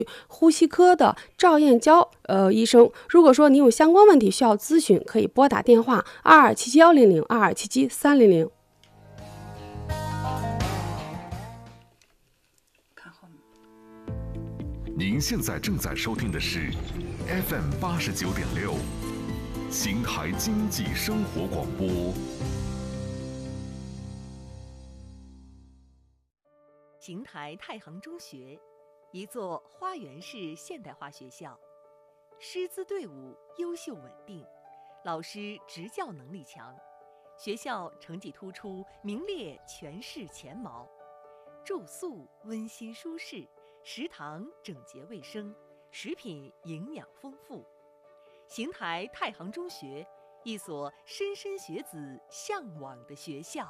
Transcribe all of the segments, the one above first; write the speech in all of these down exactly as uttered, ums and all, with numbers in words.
呼吸科的赵燕娇呃医生。如果说你有相关问题需要咨询，可以拨打电话二二七七幺零零二二七七三零零。 您现在正在收听的是 F M 八十九点六，邢台经济生活广播。 邢台太行中学，一座花园式现代化学校，师资队伍优秀稳定，老师执教能力强，学校成绩突出，名列全市前茅。住宿温馨舒适，食堂整洁卫生，食品营养丰富。邢台太行中学，一所莘莘学子向往的学校。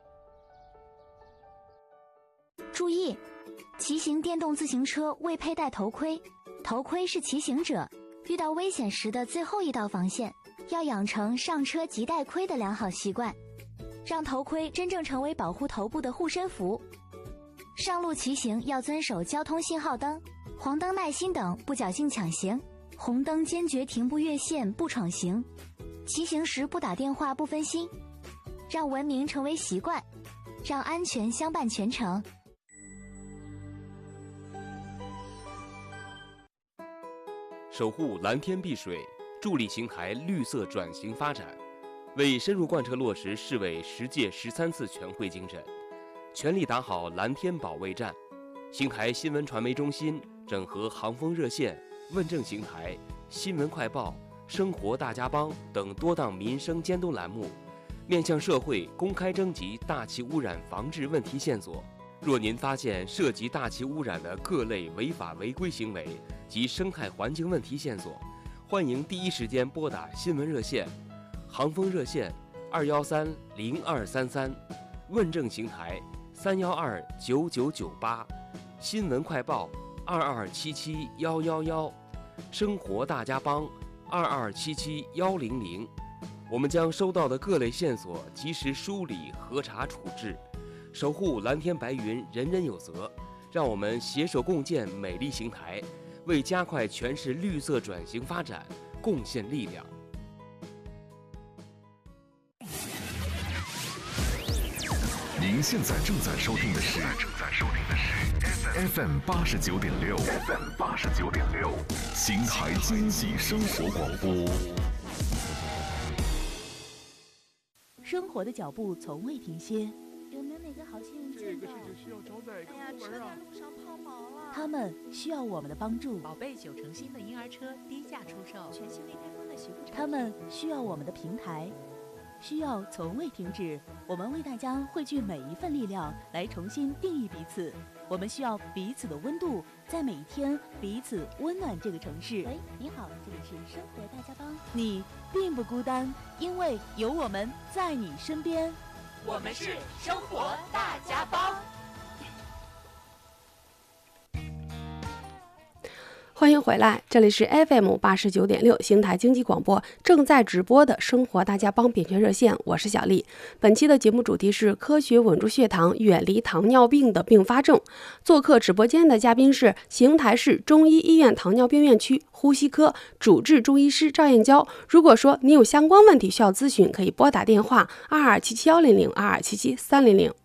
注意，骑行电动自行车未佩戴头盔，头盔是骑行者遇到危险时的最后一道防线，要养成上车即戴盔的良好习惯，让头盔真正成为保护头部的护身符。上路骑行要遵守交通信号灯、黄灯耐心等，不侥幸抢行，红灯坚决停不越线不闯行，骑行时不打电话不分心，让文明成为习惯，让安全相伴全程。 守护蓝天碧水，助力邢台绿色转型发展，为深入贯彻落实市委十届十三次全会精神，全力打好蓝天保卫战。邢台新闻传媒中心整合航风热线、问政邢台、新闻快报、生活大家帮等多档民生监督栏目，面向社会公开征集大气污染防治问题线索。若您发现涉及大气污染的各类违法违规行为及生态环境问题线索，欢迎第一时间拨打新闻热线、航风热线二幺三零二三三，问政邢台三幺二九九九八，新闻快报二二七七幺幺幺，生活大家帮二二七七幺零零。我们将收到的各类线索及时梳理、核查、处置，守护蓝天白云，人人有责。让我们携手共建美丽邢台，为加快全市绿色转型发展贡献力量。 您现在正在收听的是 F M 八十九点六 ，F M 八十九点六，邢台经济生活广播。 生活的脚步从未停歇， 有没有哪个好心人见到？这个是需要招待客户门啊！路上抛锚了。 他们需要我们的帮助。 宝贝九成新的婴儿车低价出售， 全新未开封的洗护产品。 他们需要我们的平台，需要从未停止。我们为大家汇聚每一份力量，来重新定义彼此。我们需要彼此的温度，在每一天彼此温暖这个城市。 喂，你好，这里是生活大家帮。 你并不孤单，因为有我们在你身边。 我们是生活大家帮。 欢迎回来，这里是 F M 八十九点六邢台经济广播正在直播的生活大家帮扁鹊热线，我是小丽。本期的节目主题是科学稳住血糖，远离糖尿病的并发症。做客直播间的嘉宾是邢台市中医医院糖尿病院区呼吸科主治中医师赵燕娇。如果说你有相关问题需要咨询，可以拨打电话二二七七幺零零二二七七三零零。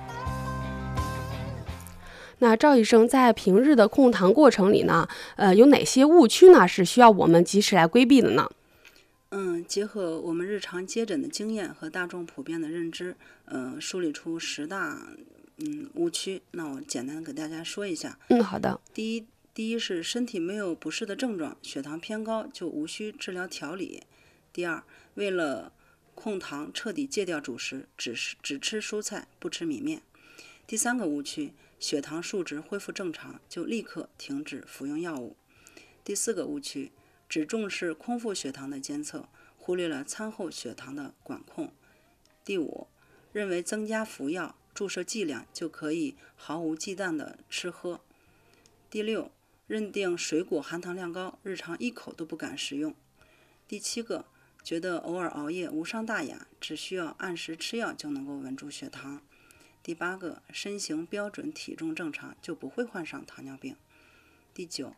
那赵医生在平日的控糖过程里呢，呃，有哪些误区呢？是需要我们及时来规避的呢？ 嗯，结合我们日常接诊的经验和大众普遍的认知，呃，梳理出十大嗯误区。那我简单给大家说一下。 嗯，好的。 第一，第一是身体没有不适的症状，血糖偏高就无需治疗调理。第二，为了控糖，彻底戒掉主食，只是只吃蔬菜，不吃米面。第三个误区，血糖数值恢复正常就立刻停止服用药物。第四个误区，只重视空腹血糖的监测，忽略了餐后血糖的管控。第五，认为增加服药、注射剂量就可以毫无忌惮的吃喝。第六，认定水果含糖量高，日常一口都不敢食用。第七个，觉得偶尔熬夜无伤大雅，只需要按时吃药就能够稳住血糖。第八个，身形标准、体重正常就不会患上糖尿病。第第九，